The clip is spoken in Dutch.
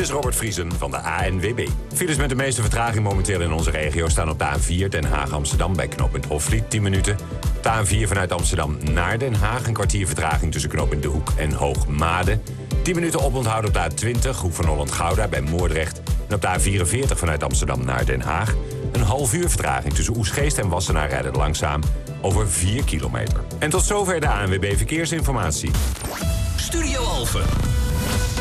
is Robert Vriesen van de ANWB. Files met de meeste vertraging momenteel in onze regio staan op de A4 Den Haag-Amsterdam bij knooppunt Hofvliet 10 minuten. De A4 vanuit Amsterdam naar Den Haag een kwartier vertraging tussen knooppunt De Hoek en Hoogmade. 10 minuten oponthoud op de A20 Hoek van Holland-Gouda bij Moordrecht. En op de A44 vanuit Amsterdam naar Den Haag een half uur vertraging tussen Oesgeest en Wassenaar rijden langzaam over 4 kilometer. En tot zover de ANWB Verkeersinformatie. Studio Alphen.